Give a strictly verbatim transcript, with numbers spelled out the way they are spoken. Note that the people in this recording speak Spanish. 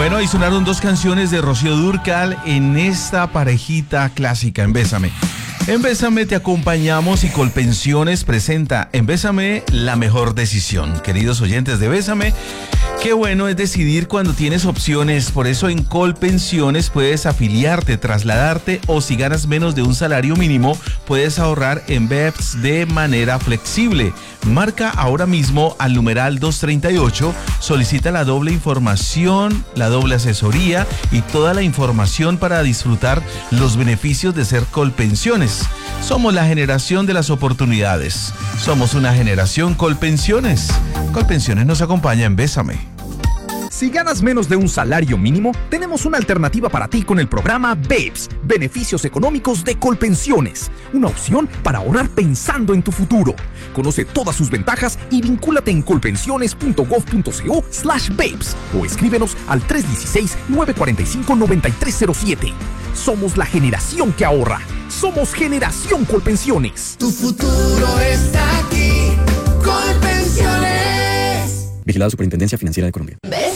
Bueno, ahí sonaron dos canciones de Rocío Dúrcal en esta parejita clásica, en Bésame. En Bésame te acompañamos y Colpensiones presenta en Bésame la mejor decisión. Queridos oyentes de Bésame, qué bueno es decidir cuando tienes opciones. Por eso en Colpensiones puedes afiliarte, trasladarte o si ganas menos de un salario mínimo, puedes ahorrar en B E P S de manera flexible. Marca ahora mismo al numeral doscientos treinta y ocho, solicita la doble información, la doble asesoría y toda la información para disfrutar los beneficios de ser Colpensiones. Somos la generación de las oportunidades. Somos una generación Colpensiones. Colpensiones nos acompaña en Bésame. Si ganas menos de un salario mínimo, tenemos una alternativa para ti con el programa B E P S, Beneficios Económicos de Colpensiones. Una opción para ahorrar pensando en tu futuro. Conoce todas sus ventajas y vincúlate en colpensiones.gov.co slash B E P S o escríbenos al tres uno seis, nueve cuatro cinco, nueve tres cero siete. Somos la generación que ahorra. Somos Generación Colpensiones. Tu futuro está aquí. Colpensiones. Vigilado Superintendencia Financiera de Colombia.